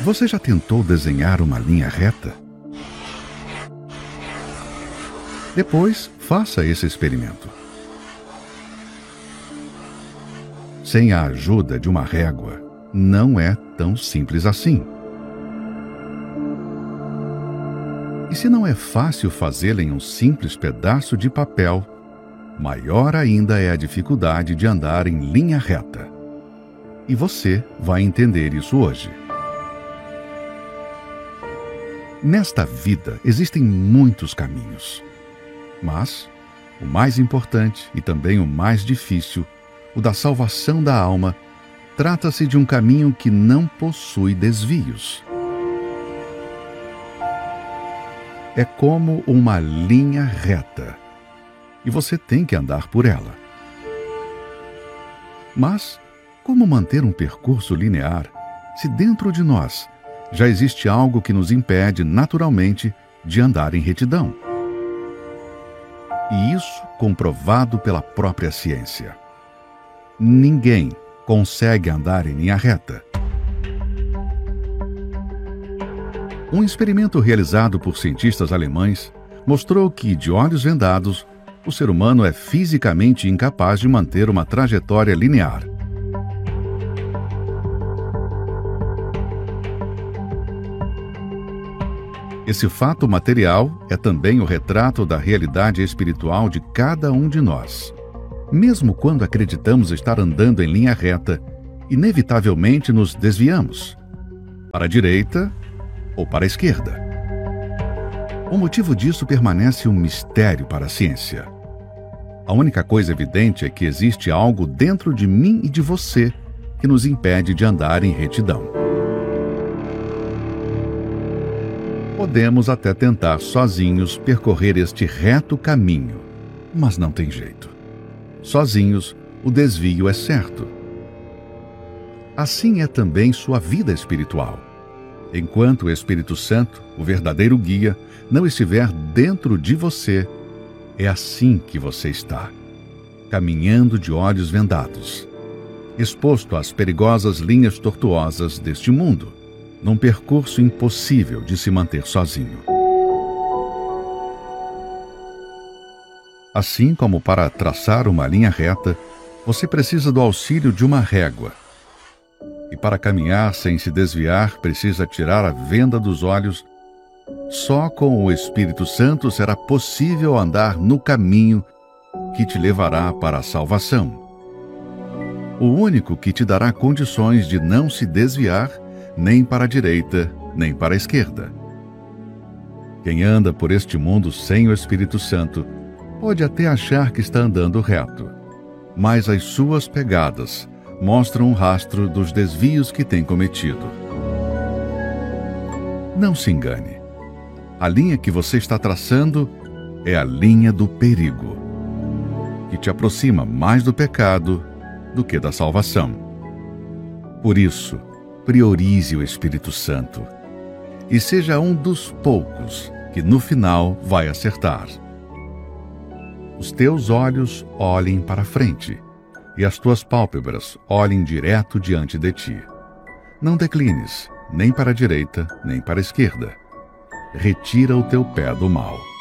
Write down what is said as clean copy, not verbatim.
Você já tentou desenhar uma linha reta? Depois, faça esse experimento. Sem a ajuda de uma régua, não é tão simples assim. E se não é fácil fazê-la em um simples pedaço de papel, maior ainda é a dificuldade de andar em linha reta. E você vai entender isso hoje. Nesta vida existem muitos caminhos. Mas o mais importante e também o mais difícil, o da salvação da alma, trata-se de um caminho que não possui desvios. É como uma linha reta, e você tem que andar por ela. Mas como manter um percurso linear se dentro de nós já existe algo que nos impede naturalmente de andar em retidão? E isso comprovado pela própria ciência. Ninguém consegue andar em linha reta. Um experimento realizado por cientistas alemães mostrou que, de olhos vendados, o ser humano é fisicamente incapaz de manter uma trajetória linear. Esse fato material é também o retrato da realidade espiritual de cada um de nós. Mesmo quando acreditamos estar andando em linha reta, inevitavelmente nos desviamos, para a direita ou para a esquerda. O motivo disso permanece um mistério para a ciência. A única coisa evidente é que existe algo dentro de mim e de você que nos impede de andar em retidão. Podemos até tentar sozinhos percorrer este reto caminho, mas não tem jeito. Sozinhos, o desvio é certo. Assim é também sua vida espiritual. Enquanto o Espírito Santo, o verdadeiro guia, não estiver dentro de você, é assim que você está, caminhando de olhos vendados, exposto às perigosas linhas tortuosas deste mundo, num percurso impossível de se manter sozinho. Assim como para traçar uma linha reta, você precisa do auxílio de uma régua. E para caminhar sem se desviar, precisa tirar a venda dos olhos. Só com o Espírito Santo será possível andar no caminho que te levará para a salvação. O único que te dará condições de não se desviar nem para a direita, nem para a esquerda. Quem anda por este mundo sem o Espírito Santo pode até achar que está andando reto, mas as suas pegadas mostram um rastro dos desvios que tem cometido. Não se engane. A linha que você está traçando é a linha do perigo, que te aproxima mais do pecado do que da salvação. Por isso, priorize o Espírito Santo e seja um dos poucos que no final vai acertar. Os teus olhos olhem para frente e as tuas pálpebras olhem direto diante de ti. Não declines, nem para a direita, nem para a esquerda. Retira o teu pé do mal.